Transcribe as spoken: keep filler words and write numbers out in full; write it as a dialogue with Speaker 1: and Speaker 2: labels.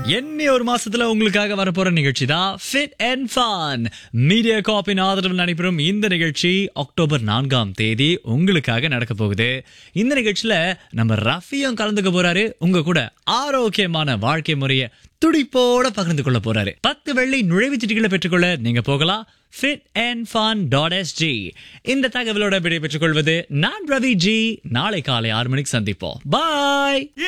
Speaker 1: என்ன ஒரு மாசத்துல உங்களுக்காக வரப்போற நிகழ்ச்சி தான் ஃபிட் அண்ட் ஃபன். மீடியா காப்பின் ஆதரவில் நடைபெறும் இந்த நிகழ்ச்சி அக்டோபர் நான்காம் தேதி உங்களுக்காக நடக்க போகுது. இந்த நிகழ்ச்சியில நம்ம ரஃபியும் கலந்துக்க போறாரு. உங்க கூட ஆரோக்கியமான வாழ்க்கை முறைய துடிப்போட பகிர்ந்து கொள்ள போறாரு. பத்து வெள்ளி நுழைவுச்சீட்டுகளை பெற்றுக்கொள்ள நீங்க போகலாம் fit and fun dot s g. இந்த தகவலோட விடை பெற்றுக் கொள்வது நான் ரவி ஜி. நாளை காலை ஆறு மணிக்கு சந்திப்போம். பாய்.